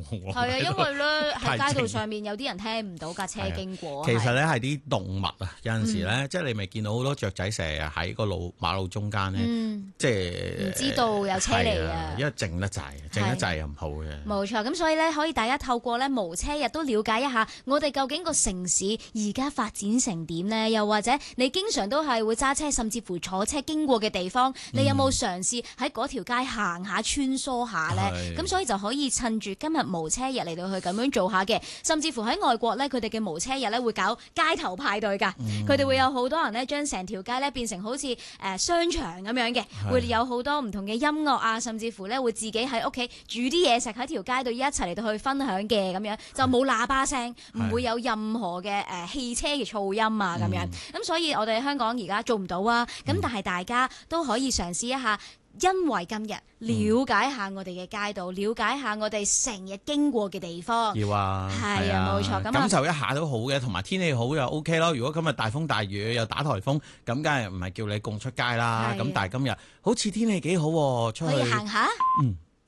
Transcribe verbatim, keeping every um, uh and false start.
喎。 係啊，因為咧太喺街道靜上面有啲人聽唔到架車經過。 其實係咧係啲動物啊，有陣時咧， 嗯即係你咪見到好多雀仔成日喺個路馬路中間咧， 嗯， 即係唔知道有車嚟係啊因為靜得滯，靜得滯又唔好嘅。 冇錯，咁所以咧可以大家透過咧無車日都了解一下我哋究竟個城市而家發展成點呢？又或者你經常都係會揸車，甚至乎坐車經過嘅地方，你有冇嘗試喺嗰條街行下穿梭下呢？咁係所以就可以趁住今日無車日嚟到去咁樣做下嘅，甚至乎喺外國咧，佢哋嘅無車日咧會搞街頭派對㗎，佢哋、會有好多人咧將成條街咧變成好似誒商場咁樣嘅，會有好多唔同嘅音樂啊，甚至乎咧會自己喺屋企煮啲嘢食喺條街度一齊嚟到去分享嘅咁樣，就冇喇叭聲，唔會有任何嘅誒汽車嘅噪音啊咁樣。咁所以我哋香港而家做唔到啊，咁但係大家都可以嘗試一下。因為今日了解下我哋嘅街道，了解下我哋成日經過嘅地方， 要啊， 係啊，冇錯。咁感受一下都好嘅，同埋天氣好又 OK 咯。如果今日大風大雨又打颱風，咁梗係唔係叫你共出街啦。咁但係今日好似天氣幾好喎，出去可以行下。 嗯。